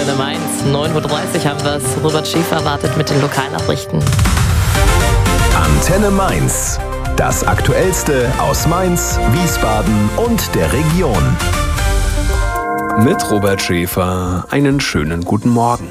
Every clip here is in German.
Antenne Mainz. 9:30 Uhr haben wir es. Robert Schäfer wartet mit den Lokalnachrichten. Antenne Mainz. Das Aktuellste aus Mainz, Wiesbaden und der Region. Mit Robert Schäfer einen schönen guten Morgen.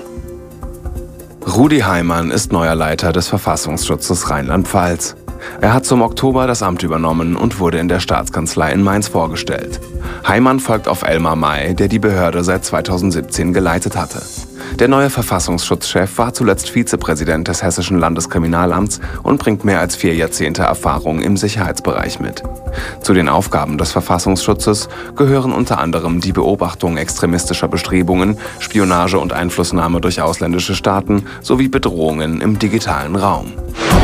Rudi Heimann ist neuer Leiter des Verfassungsschutzes Rheinland-Pfalz. Er hat zum Oktober das Amt übernommen und wurde in der Staatskanzlei in Mainz vorgestellt. Heimann folgt auf Elmar May, der die Behörde seit 2017 geleitet hatte. Der neue Verfassungsschutzchef war zuletzt Vizepräsident des Hessischen Landeskriminalamts und bringt mehr als 4 Jahrzehnte Erfahrung im Sicherheitsbereich mit. Zu den Aufgaben des Verfassungsschutzes gehören unter anderem die Beobachtung extremistischer Bestrebungen, Spionage und Einflussnahme durch ausländische Staaten sowie Bedrohungen im digitalen Raum.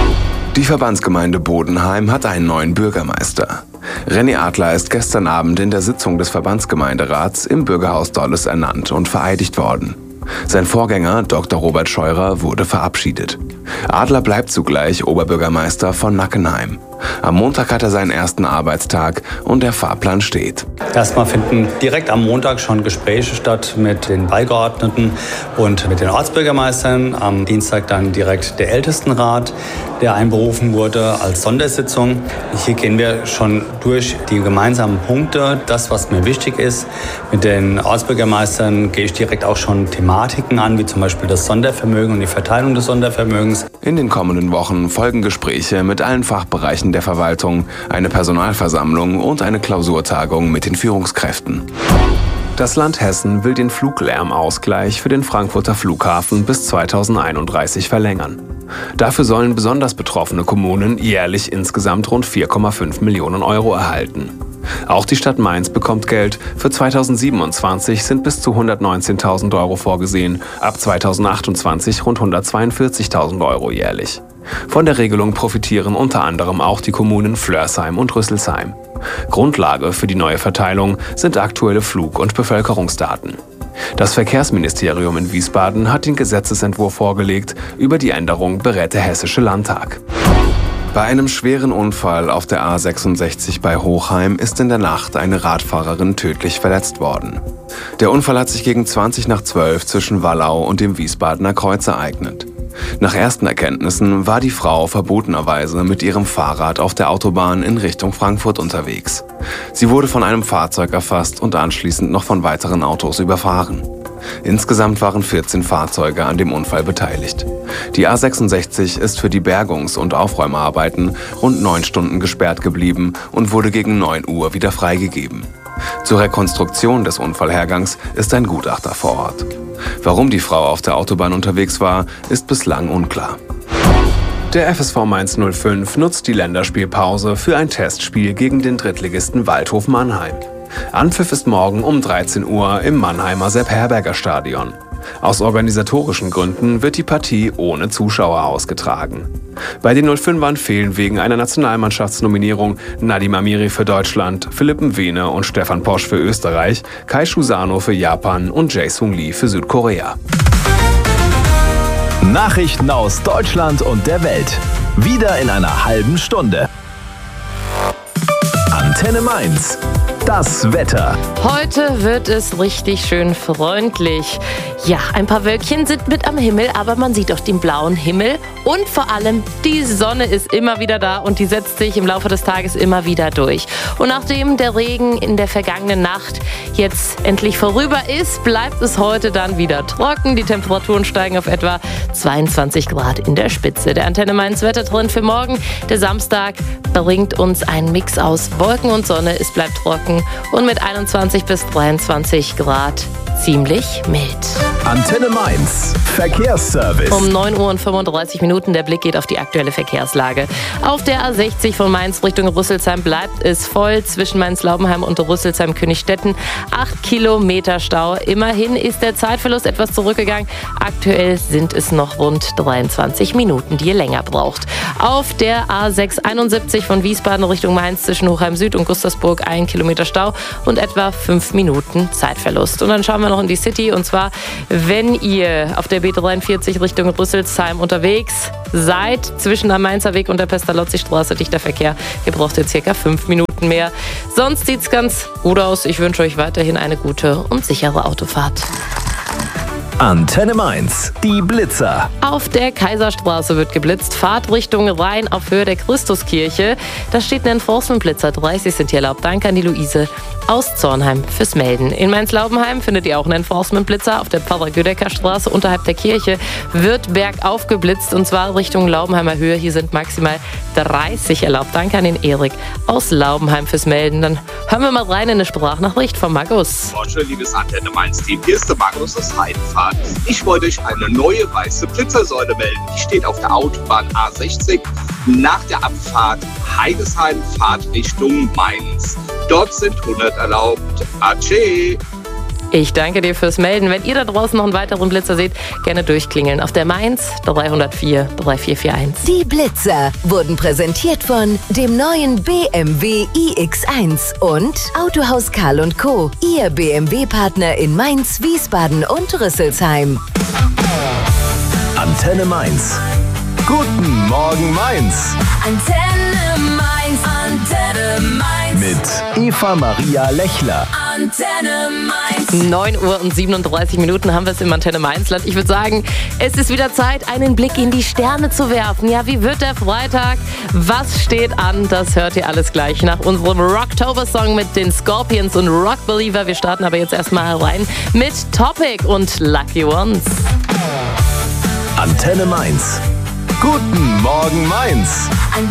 Die Verbandsgemeinde Bodenheim hat einen neuen Bürgermeister. René Adler ist gestern Abend in der Sitzung des Verbandsgemeinderats im Bürgerhaus Dolles ernannt und vereidigt worden. Sein Vorgänger, Dr. Robert Scheurer, wurde verabschiedet. Adler bleibt zugleich Oberbürgermeister von Nackenheim. Am Montag hat er seinen ersten Arbeitstag und der Fahrplan steht. Erstmal finden direkt am Montag schon Gespräche statt mit den Beigeordneten und mit den Ortsbürgermeistern. Am Dienstag dann direkt der Ältestenrat, der einberufen wurde als Sondersitzung. Hier gehen wir schon durch die gemeinsamen Punkte, das, was mir wichtig ist. Mit den Ortsbürgermeistern gehe ich direkt auch schon Thematiken an, wie zum Beispiel das Sondervermögen und die Verteilung des Sondervermögens. In den kommenden Wochen folgen Gespräche mit allen Fachbereichen der Verwaltung, eine Personalversammlung und eine Klausurtagung mit den Führungskräften. Das Land Hessen will den Fluglärmausgleich für den Frankfurter Flughafen bis 2031 verlängern. Dafür sollen besonders betroffene Kommunen jährlich insgesamt rund 4,5 Millionen Euro erhalten. Auch die Stadt Mainz bekommt Geld. Für 2027 sind bis zu 119.000 Euro vorgesehen, ab 2028 rund 142.000 Euro jährlich. Von der Regelung profitieren unter anderem auch die Kommunen Flörsheim und Rüsselsheim. Grundlage für die neue Verteilung sind aktuelle Flug- und Bevölkerungsdaten. Das Verkehrsministerium in Wiesbaden hat den Gesetzesentwurf vorgelegt. Über die Änderung berät der Hessische Landtag. Bei einem schweren Unfall auf der A66 bei Hochheim ist in der Nacht eine Radfahrerin tödlich verletzt worden. Der Unfall hat sich gegen 11:20 zwischen Wallau und dem Wiesbadener Kreuz ereignet. Nach ersten Erkenntnissen war die Frau verbotenerweise mit ihrem Fahrrad auf der Autobahn in Richtung Frankfurt unterwegs. Sie wurde von einem Fahrzeug erfasst und anschließend noch von weiteren Autos überfahren. Insgesamt waren 14 Fahrzeuge an dem Unfall beteiligt. Die A66 ist für die Bergungs- und Aufräumarbeiten rund 9 Stunden gesperrt geblieben und wurde gegen 9 Uhr wieder freigegeben. Zur Rekonstruktion des Unfallhergangs ist ein Gutachter vor Ort. Warum die Frau auf der Autobahn unterwegs war, ist bislang unklar. Der FSV Mainz 05 nutzt die Länderspielpause für ein Testspiel gegen den Drittligisten Waldhof Mannheim. Anpfiff ist morgen um 13 Uhr im Mannheimer Sepp-Herberger-Stadion. Aus organisatorischen Gründen wird die Partie ohne Zuschauer ausgetragen. Bei den 05ern fehlen wegen einer Nationalmannschaftsnominierung Nadim Amiri für Deutschland, Philipp Mwene und Stefan Posch für Österreich, Kai Shusano für Japan und Jae-Sung Lee für Südkorea. Nachrichten aus Deutschland und der Welt. Wieder in einer halben Stunde. Antenne Mainz. Das Wetter. Heute wird es richtig schön freundlich. Ja, ein paar Wölkchen sind mit am Himmel, aber man sieht auch den blauen Himmel. Und vor allem, die Sonne ist immer wieder da und die setzt sich im Laufe des Tages immer wieder durch. Und nachdem der Regen in der vergangenen Nacht jetzt endlich vorüber ist, bleibt es heute dann wieder trocken. Die Temperaturen steigen auf etwa 22 Grad in der Spitze. Der Antenne Mainz Wettertrend für morgen. Der Samstag bringt uns einen Mix aus Wolken und Sonne. Es bleibt trocken und mit 21 bis 23 Grad ziemlich mild. Antenne Mainz Verkehrsservice. Um 9 Uhr und 35 Minuten. Der Blick geht auf die aktuelle Verkehrslage. Auf der A60 von Mainz Richtung Rüsselsheim bleibt es voll zwischen Mainz-Laubenheim und Rüsselsheim-Königstetten. 8 Kilometer Stau. Immerhin ist der Zeitverlust etwas zurückgegangen. Aktuell sind es noch rund 23 Minuten, die ihr länger braucht. Auf der A671 von Wiesbaden Richtung Mainz zwischen Hochheim Süd und Gustavsburg 1 Kilometer Stau und etwa 5 Minuten Zeitverlust. Und dann schauen wir noch in die City, und zwar, wenn ihr auf der B43 Richtung Rüsselsheim unterwegs seid, zwischen am Mainzer Weg und der Pestalozzi-Straße dichter Verkehr. Ihr braucht jetzt circa 5 Minuten mehr. Sonst sieht's ganz gut aus. Ich wünsche euch weiterhin eine gute und sichere Autofahrt. Antenne Mainz, die Blitzer. Auf der Kaiserstraße wird geblitzt. Fahrtrichtung Rhein auf Höhe der Christuskirche. Da steht ein Enforcement-Blitzer. 30 sind hier erlaubt. Danke an die Luise aus Zornheim fürs Melden. In Mainz-Laubenheim findet ihr auch einen Enforcement-Blitzer. Auf der Pfarrer-Gödecker-Straße unterhalb der Kirche wird bergauf geblitzt. Und zwar Richtung Laubenheimer Höhe. Hier sind maximal 30 erlaubt. Danke an den Erik aus Laubenheim fürs Melden. Dann hören wir mal rein in eine Sprachnachricht von Markus. Liebes Antenne Mainz-Team, hier ist der Markus aus Heidenfahrt. Ich wollte euch eine neue weiße Blitzersäule melden. Die steht auf der Autobahn A60 nach der Abfahrt Heidesheim, Fahrtrichtung Mainz. Dort sind 100 erlaubt. Atsche! Ich danke dir fürs Melden. Wenn ihr da draußen noch einen weiteren Blitzer seht, gerne durchklingeln. Auf der Mainz 304 3441. Die Blitzer wurden präsentiert von dem neuen BMW iX1 und Autohaus Karl & Co. Ihr BMW-Partner in Mainz, Wiesbaden und Rüsselsheim. Antenne Mainz. Guten Morgen Mainz. Antenne Mainz, Antenne Mainz. Mit Eva Maria Lechler. Antenne Mainz. 9:37 haben wir es im Antenne Mainzland. Ich würde sagen, es ist wieder Zeit, einen Blick in die Sterne zu werfen. Ja, wie wird der Freitag? Was steht an? Das hört ihr alles gleich nach unserem Rocktober-Song mit den Scorpions und Rock Believer. Wir starten aber jetzt erstmal rein mit Topic und Lucky Ones. Antenne Mainz. Guten Morgen Mainz.